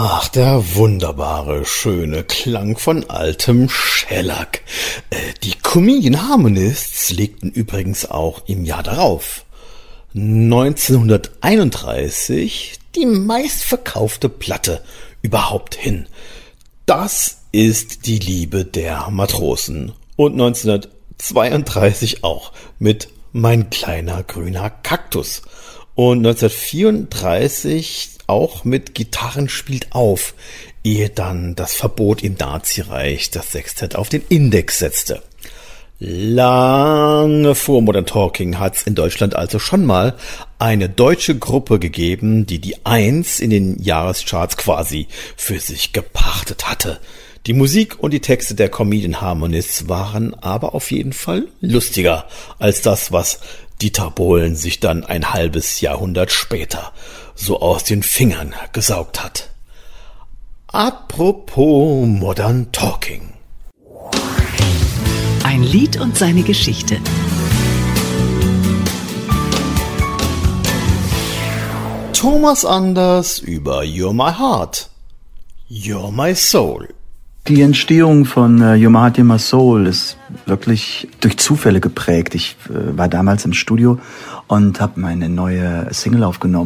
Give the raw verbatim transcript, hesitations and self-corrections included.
Ach, der wunderbare, schöne Klang von altem Shellac. Äh, die Comedian Harmonists legten übrigens auch im Jahr darauf, neunzehnhunderteinunddreißig, die meistverkaufte Platte überhaupt hin. Das ist die Liebe der Matrosen. Und neunzehnhundertzweiunddreißig auch mit Mein kleiner grüner Kaktus. Und neunzehnhundertvierunddreißig auch mit Gitarren spielt auf, ehe dann das Verbot im Nazireich das Sextett auf den Index setzte. Lange vor Modern Talking hat's in Deutschland also schon mal eine deutsche Gruppe gegeben, die die Eins in den Jahrescharts quasi für sich gepachtet hatte. Die Musik und die Texte der Comedian Harmonists waren aber auf jeden Fall lustiger als das, was Dieter Bohlen sich dann ein halbes Jahrhundert später so aus den Fingern gesaugt hat. Apropos Modern Talking. Ein Lied und seine Geschichte. Thomas Anders über You're My Heart, You're My Soul. Die Entstehung von uh, You're My Heart, You're My Soul ist wirklich durch Zufälle geprägt. Ich äh, war damals im Studio und habe meine neue Single aufgenommen.